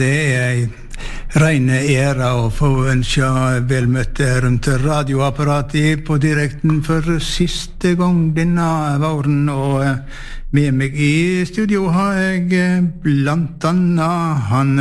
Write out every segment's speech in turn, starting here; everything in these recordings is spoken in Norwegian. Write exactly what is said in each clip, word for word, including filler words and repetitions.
Det er en ren ære å få ønske velmøtte rundt radioapparatet på direkten for siste gang denne våren, og med meg i studio har jeg blant annet han...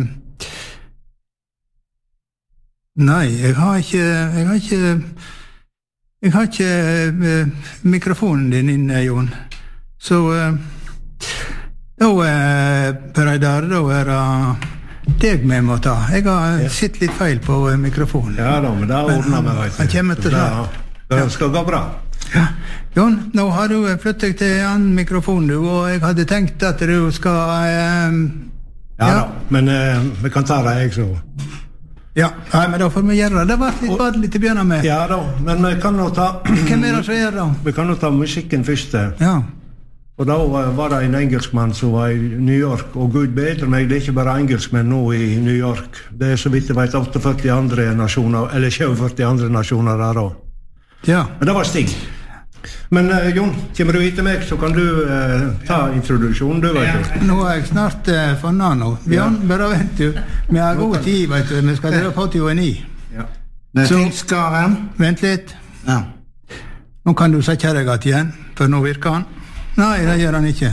Nei, jeg har ikke... Jeg har ikke... Jeg har ikke mikrofonen din inne, Jon. Så... Da, Per Eidar, da er det deg vi må ta. Jeg har ja. Sett litt feil på mikrofonen. Ja da, men det ordner meg, vet du. Han kommer til det. Det skal gå bra. Ja. Jon, nå har du flyttet deg til en mikrofon, du, og jeg hadde tenkt at du skal... Eh, ja, ja da, men eh, vi kan ta det, jeg, så... Ja, nei, men da får vi gjøre det. Det var litt badelig til å begynne med. Ja da, men vi kan nå ta... Hvem er det som gjør da? Vi kan nå ta musikken først. Ja. Og da var det en engelskmann som var i New York, og Gud bedre meg, det er ikke bare engelskmenn nå i New York. Det er så vidt jeg vet førti andre nasjoner, eller førti andre nasjoner der også. Ja. Men det var Stig. Men uh, Jon, kommer du hit til meg, så kan du uh, ta introduksjonen, du vet du. Ja, nå er jeg snart uh, funnet nå. Bjørn, ja. Bare vent du. Vi har god tid, vet du. Vi skal dele på til en i. Ja. Det finnes skaren. Vent litt. Ja. Nå kan du sette deg at igjen, for nå virker han. Nei, det gjør han ikke.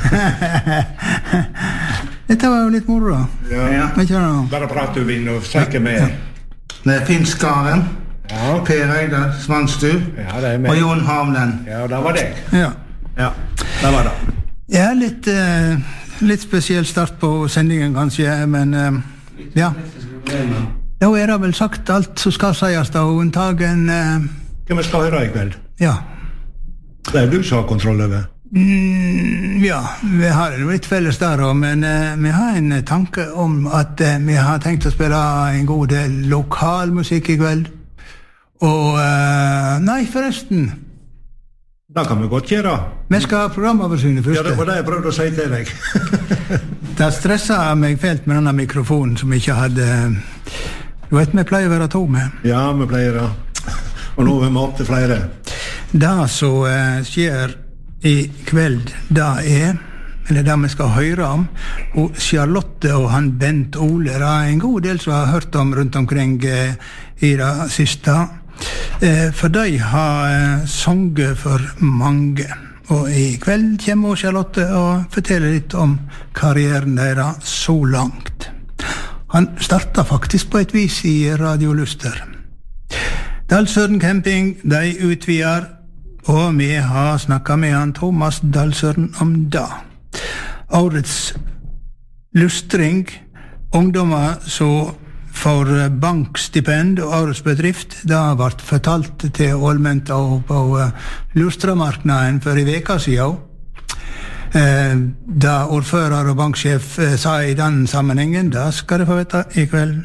Dette var jo litt moro da. Ja, ja. Bare prat du vinn og sikker med. Det finnes skaren. Ja. Per Eidar Svanstu. Ja, det er med. Og Jon Hamlen. Ja, det var deg. Ja. Ja, det var det. Ja, litt, uh, litt spesiell start på sendingen kanskje, men uh, ja. Da er det vel sagt alt som skal sies da, unntagen... Uh, Hva vi skal høre i kveld? Ja. Det er du som har kontroll over. Mm, ja, vi har litt felles der også, men uh, vi har en tanke om at uh, vi har tenkt å spille en god del lokal musikk i kveld. Og, uh, nei, forresten. Det kan vi godt gjøre. Vi skal ha programoversynet først. Ja, det var det jeg prøvde å si til deg. Det stresset meg fælt med denne mikrofonen som ikke hadde... Du vet, vi pleier å være to med. Ja, vi pleier det. Og nå er vi opp til flere. Det som uh, skjer i kveld, det er, eller det vi skal høre om, og Charlotte og han Bent Ole, det er en god del som har hørt om rundt omkring uh, i det siste. Uh, for de har uh, sunget for mange. Og i kveld kommer Charlotte og forteller litt om karrieren deres så langt. Han startet faktisk på et vis i Radio Luster. Dalsøren Camping, de utvider, og vi har snakket med han Thomas Dalsøren om det. Årets lustring, ungdommer som får bankstipend og årets bedrift, det har vært fortalt til Ålmenta og på lustramarknaden for i veka siden. Eh, da ordfører og banksjef eh, sa i den sammenhengen, det skal du få vite i kveld.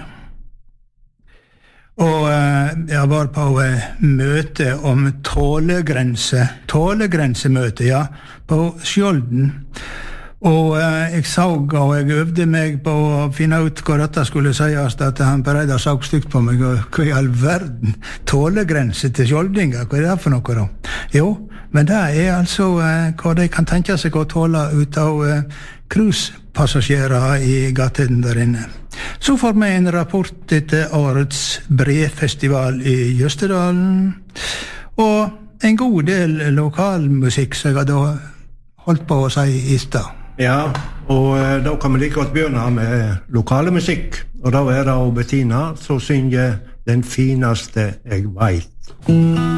Og eh, jeg var på eh, møte om tålegrense, tålegrensemøte, ja, på Skjolden. Og eh, jeg så, og jeg øvde meg på å finne ut hva dette skulle sies, at han Per Eidar så stygt på meg, og hva i all verden, tålegrense til Skjoldinga, hva er det for noe da? Jo, men det er altså eh, hva de kan tenke seg å tåle ut av eh, cruisepassasjerer i gaten der inne. Så får vi en rapport etter årets brefestival i Jøstedalen, og en god del lokalmusikk som jeg har da holdt på å si i sted. Ja, og uh, da kan vi like godt begynne med lokale musikk, og da er det Bettina som synger Den fineste jeg vet.